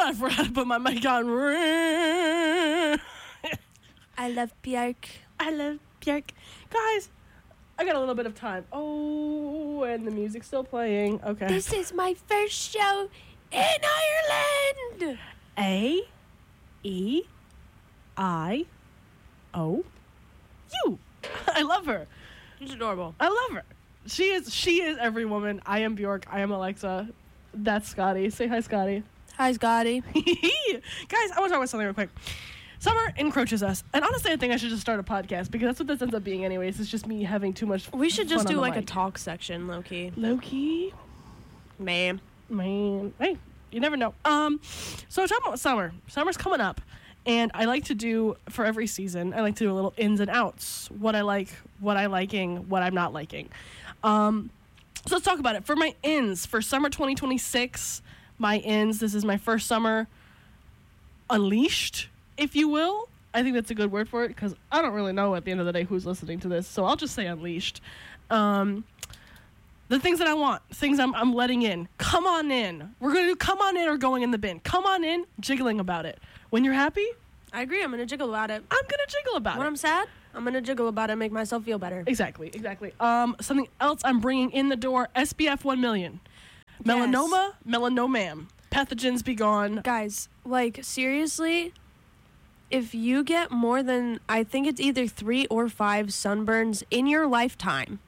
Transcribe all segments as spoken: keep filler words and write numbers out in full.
God, I forgot to put my mic on. I love Björk. I love Björk. Guys, I got a little bit of time. Oh, and the music's still playing. Okay. This is my first show in Ireland. A E I O U. I love her. She's adorable. I love her. She is she is every woman. I am Bjork. I am Alexa. That's Scotty. Say hi, Scotty. Hi, Scotty. Guys, I want to talk about something real quick. Summer encroaches us. And honestly, I think I should just start a podcast because that's what this ends up being anyways. It's just me having too much We should just fun do on the like a mic. talk section, low-key. Low-key? Man. Man. Hey, you never know. Um, so talking about summer. Summer's coming up. And I like to do, for every season, I like to do a little ins and outs. What I like, what I'm liking, what I'm not liking. Um, so let's talk about it. For my ins, for summer twenty twenty-six, my ins, this is my first summer unleashed, if you will. I think that's a good word for it because I don't really know at the end of the day who's listening to this. So I'll just say unleashed. Um, the things that I want, things I'm, I'm letting in. Come on in. We're going to do come on in or going in the bin. Come on in, jiggling about it. When you're happy, I agree. I'm going to jiggle about it. I'm going to jiggle about When it. I'm sad, I'm going to jiggle about it and make myself feel better. Exactly, exactly. Um, something else I'm bringing in the door, S P F one million. Melanoma, melanomam. Pathogens be gone. Guys, like, seriously, if you get more than, I think it's either three or five sunburns in your lifetime.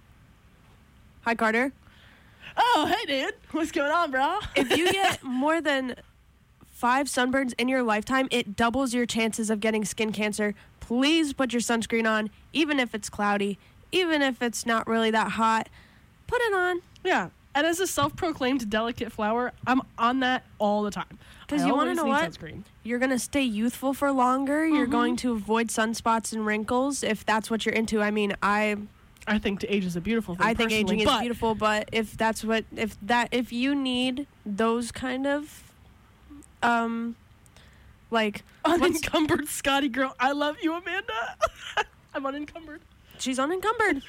Hi, Carter. Oh, hey, dude. What's going on, bro? If you get more than five sunburns in your lifetime, it doubles your chances of getting skin cancer. Please put your sunscreen on, even if it's cloudy, even if it's not really that hot. Put it on. Yeah. And as a self-proclaimed delicate flower, I'm on that all the time. Because I you want to always know need what? Sunscreen. You're going to stay youthful for longer. You're Mhm. going to avoid sunspots and wrinkles if that's what you're into. I mean, I I think age is a beautiful thing. I think personally, aging is but beautiful, but if that's what if that if you need those kind of um like what's, unencumbered Scotty girl. I love you, Amanda. I'm unencumbered. she's unencumbered.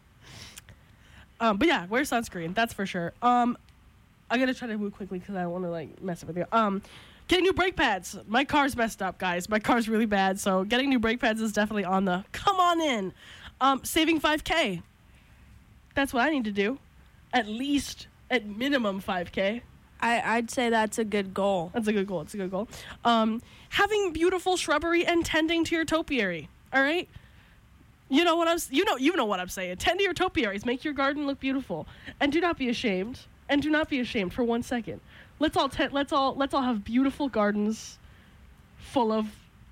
Um, but yeah, wear sunscreen. That's for sure. Um, I'm gonna try to move quickly because I don't want to like mess it with you. Um, getting new brake pads. My car's messed up, guys. My car's really bad, so getting new brake pads is definitely on the come on in. Um, saving five K. That's what I need to do. At least, at minimum five K. I I'd say that's a good goal. That's a good goal. It's a good goal. Um, having beautiful shrubbery and tending to your topiary. All right. You know what I'm. You know. You know what I'm saying. Tend to your topiaries. Make your garden look beautiful, and do not be ashamed. And do not be ashamed for one second. Let's all. Te- let's all. Let's all have beautiful gardens, full of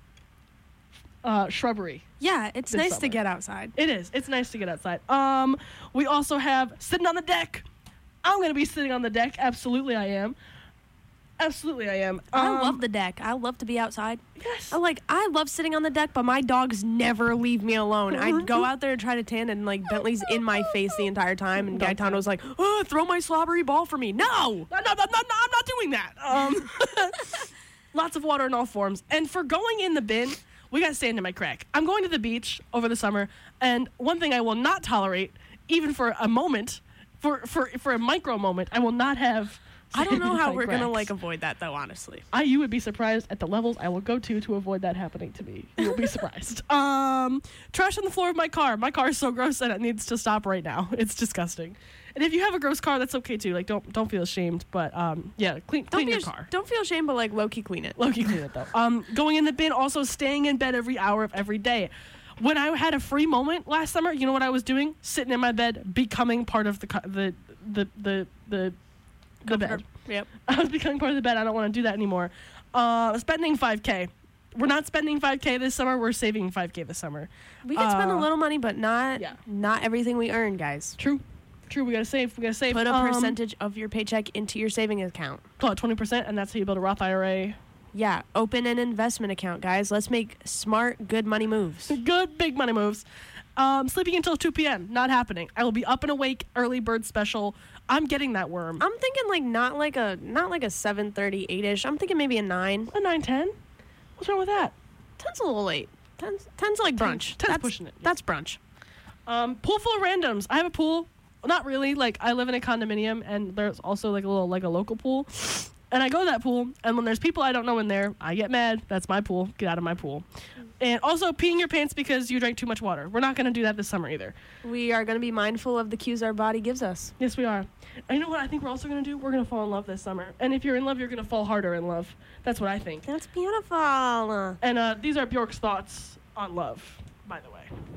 uh, shrubbery. Yeah, it's This nice summer. to get outside. It is. It's nice to get outside. Um, we also have sitting on the deck. I'm gonna be sitting on the deck. Absolutely, I am. Absolutely, I am. I Um, love the deck. I love to be outside. Yes. I like I love sitting on the deck, but my dogs never leave me alone. I'd go out there and try to tan, and like Bentley's in my face the entire time, and Gaetano's like, "Oh, throw my slobbery ball for me." No. No, no, no, no, no, I'm not doing that. Um, lots of water in all forms. And for going in the bin, we got sand in my crack. I'm going to the beach over the summer, and one thing I will not tolerate, even for a moment, for for for a micro moment, I will not have. I don't know sand in how my we're gonna cracks. like avoid that though, honestly. I, you would be surprised at the levels I will go to to avoid that happening to me. You will be surprised. um, trash on the floor of my car. My car is so gross and it needs to stop right now. It's disgusting. And if you have a gross car, that's okay too. Like, don't don't feel ashamed. But um, yeah, clean Don't clean be your ash- car. Don't feel ashamed, but like low key clean it. Low-key clean it though. Um, going in the bin. Also, staying in bed every hour of every day. When I had a free moment last summer, you know what I was doing? Sitting in my bed, becoming part of the co- the the the the the bed. Yep. I was becoming part of the bed. I don't want to do that anymore. Uh, spending five K. We're not spending five K this summer. We're saving five K this summer. We can spend a Uh, little money, but not yeah. not everything we earn, guys. True. True. We got to save. We got to save. Put a Um, percentage of your paycheck into your saving account. Call it twenty percent, and that's how you build a Roth I R A. Yeah, open an investment account, guys. Let's make smart, good money moves. Good big money moves. Um, sleeping until two p.m. Not happening. I will be up and awake. Early bird special. I'm getting that worm. I'm thinking like not like a not like a seven thirty, eight-ish. I'm thinking maybe a nine. A nine ten. What's wrong with that? ten's a little late. ten's, ten's like brunch. ten's that's, pushing it, yes. That's brunch. Um, pool full of randoms. I have a pool. Not really. Like, I live in a condominium, and there's also like a little like a local pool. And I go to that pool, and when there's people I don't know in there, I get mad. That's my pool. Get out of my pool. And also peeing your pants because you drank too much water. We're not going to do that this summer either. We are going to be mindful of the cues our body gives us. Yes, we are. And you know what I think we're also going to do? We're going to fall in love this summer. And if you're in love, you're going to fall harder in love. That's what I think. That's beautiful. And uh, these are Bjork's thoughts on love, by the way.